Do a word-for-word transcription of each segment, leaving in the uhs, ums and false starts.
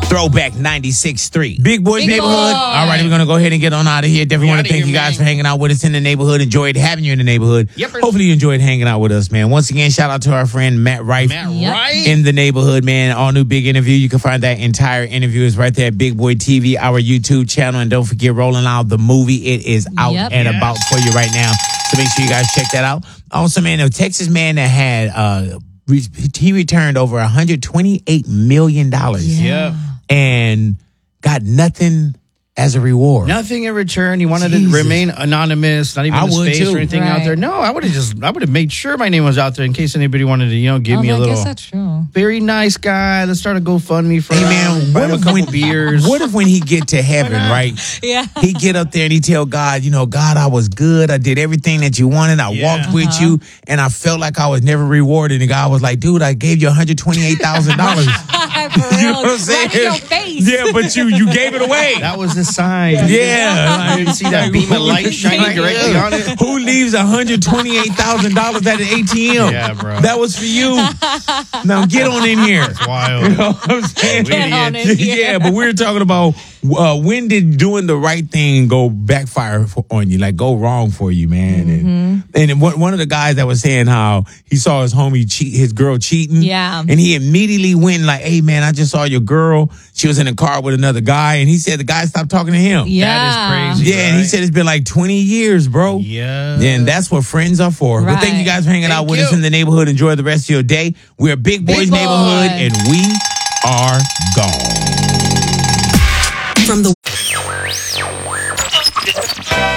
Throwback ninety-six point three. Big Boys Big Neighborhood. Boy. All right, we're going to go ahead and get on out of here. Definitely We want outta to thank here, you guys man. for hanging out with us in the neighborhood. Enjoyed having you in the neighborhood. Yep. Hopefully you enjoyed hanging out with us, man. Once again, shout out to our friend Matt Rife. Matt Yep. Wright. In the neighborhood, man. All new big interview. You can find that entire interview is right there at Big Boy T V, our YouTube channel. And don't forget, Rolling Loud, the movie. It is out Yep. and Yes. about for you right now. So make sure you guys check that out. Also, man, a Texas man that had, uh, re- he returned over one hundred twenty-eight million dollars Yeah. and got nothing as a reward. Nothing in return. He wanted Jesus. to remain anonymous, not even I his would face too. or anything out Right. there. No, I would have just, I would have made sure my name was out there in case anybody wanted to, you know, give Oh, me a I little. guess that's true. Very nice guy. Let's start a GoFundMe for Hey, him. man, Buy what him a if, couple when, beers. what if when he get to heaven, right? Yeah. He get up there and he tell God, you know, God, I was good. I did everything that you wanted. I Yeah. walked with you, and I felt like I was never rewarded. And God was like, dude, I gave you one hundred twenty-eight thousand dollars. For real. You know what I'm saying? Right in your face. Yeah, but you you gave it away. That was the sign. Yeah. I didn't see that beam of light shining directly on it. Who leaves one hundred twenty-eight thousand dollars at an A T M? Yeah, bro. That was for you. Now get on in here. It's wild. You know what I'm saying? Get on in here. Yeah, but we were talking about uh, when did doing the right thing go backfire for, on you, like go wrong for you, man. Mm-hmm. And, and then one one of the guys that was saying how he saw his homie cheat, his girl cheating. Yeah. And he immediately went like, hey, man, I just saw your girl. She was in a car with another guy. And he said the guy stopped talking to him. Yeah. That is crazy. Yeah, and he right? said it's been like twenty years, bro. Yeah. Yeah, and that's what friends are for. But thank you Right. guys for hanging Thank out with you. us in the neighborhood. Enjoy the rest of your day. We're Big Boys Big Boy. Neighborhood, and we are gone. From the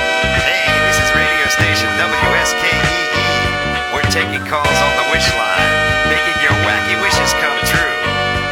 Hey, this is radio station W S K E E. We're taking calls on the wish line.